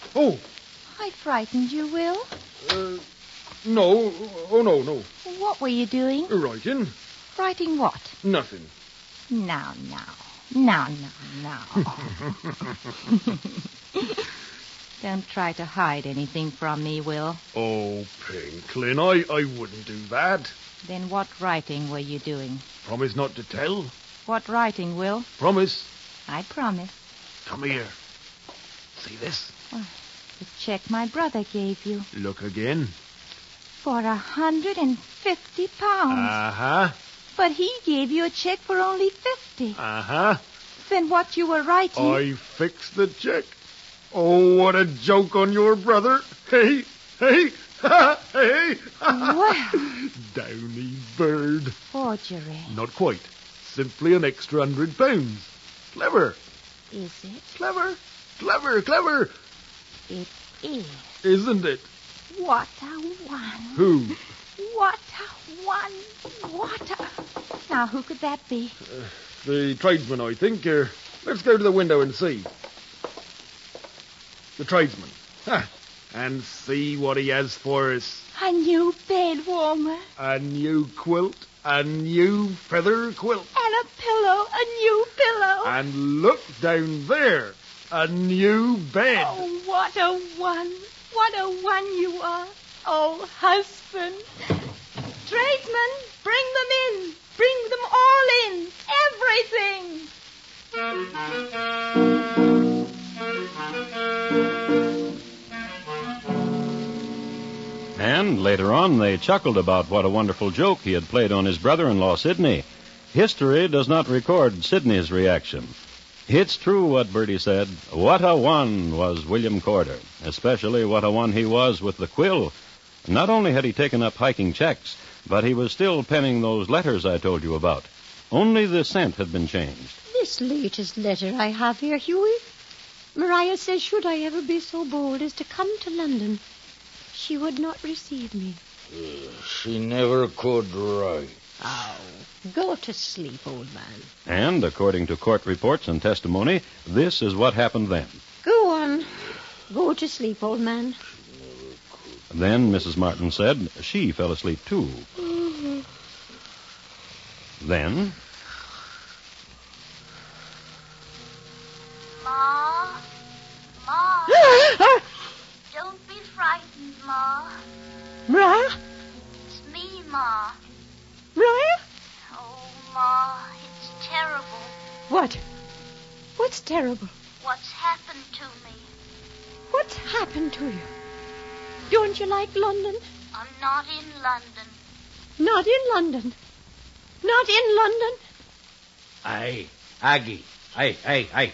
Oh. I frightened you, Will. No. Oh, no. What were you doing? Writing. Writing what? Nothing. Now. Don't try to hide anything from me, Will. Oh, Pinklin, I wouldn't do that. Then what writing were you doing? Promise not to tell. What writing, Will? Promise. I promise. Come here. See this? The check my brother gave you. Look again. For £150. Uh-huh. But he gave you a check for only 50. Uh-huh. Then what you were writing... I fixed the check. Oh, what a joke on your brother. Hey. Hey. Well. Downy bird. Forgery. Not quite. Simply an extra £100. Clever. Is it? Clever. It is. Isn't it? What a one. Who? What a one. Now, who could that be? The tradesman, I think. Let's go to the window and see. The tradesman. And see what he has for us. A new bed warmer. A new quilt. A new feather quilt. And a pillow. A new pillow. And look down there. A new bed. Oh, what a one. What a one you are. Oh, husband. Tradesman, bring them in. Bring them all in. Everything. And later on, they chuckled about what a wonderful joke he had played on his brother-in-law, Sidney. History does not record Sidney's reaction. It's true what Bertie said. What a one was William Corder, especially what a one he was with the quill. Not only had he taken up hiking checks, but he was still penning those letters I told you about. Only the scent had been changed. This latest letter I have here, Hughie. Maria says, should I ever be so bold as to come to London, she would not receive me. She never could write. Oh, go to sleep, old man. And, according to court reports and testimony, this is what happened then. Go on. Go to sleep, old man. Then Mrs. Martin said she fell asleep, too. Mm-hmm. Then... Ma? Don't be frightened, Ma. Maria? It's me, Ma. Maria? Oh, Ma, it's terrible. What? What's terrible? What's happened to me? What's happened to you? Don't you like London? I'm not in London. Not in London? Not in London? Aye, Aggie. Aye.